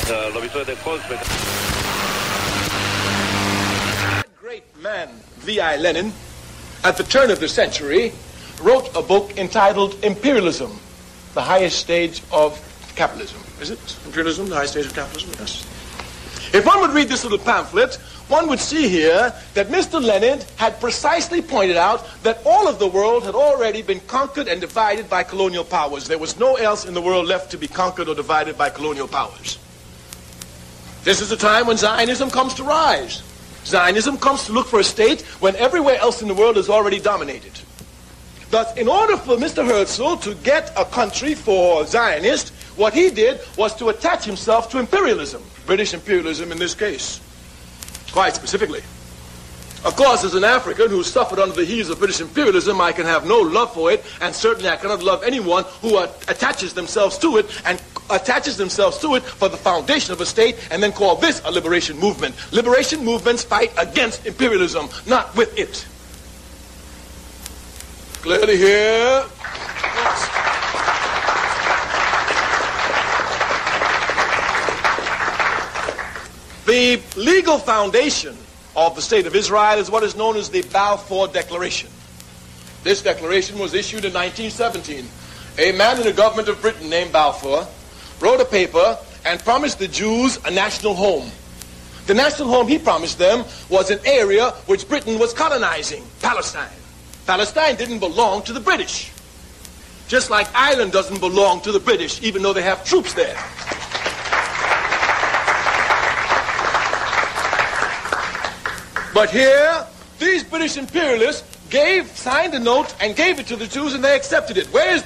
Great man, V.I. Lenin, at the turn of the century, wrote a book entitled Imperialism, the highest stage of capitalism. Is it? Imperialism, the highest stage of capitalism? Yes. If one would read this little pamphlet, one would see here that Mr. Lenin had precisely pointed out that all of the world had already been conquered and divided by colonial powers. There was no else in the world left to be conquered or divided by colonial powers. This is the time when Zionism comes to rise. Zionism comes to look for a state when everywhere else in the world is already dominated. Thus, in order for Mr. Herzl to get a country for Zionists, what he did was to attach himself to imperialism, British imperialism in this case, quite specifically. Of course, as an African who suffered under the heels of British imperialism, I can have no love for it, and certainly I cannot love anyone who attaches themselves to it and attaches themselves to it for the foundation of a state and then call this a liberation movement. Liberation movements fight against imperialism, not with it. Clearly here. Yes. The legal foundation of the State of Israel is what is known as the Balfour Declaration. This declaration was issued in 1917. A man in the government of Britain named Balfour wrote a paper and promised the Jews a national home. The national home he promised them was an area which Britain was colonizing, Palestine. Palestine didn't belong to the British. Just like Ireland doesn't belong to the British, even though they have troops there. But here, these British imperialists signed a note and gave it to the Jews, and they accepted it. Where is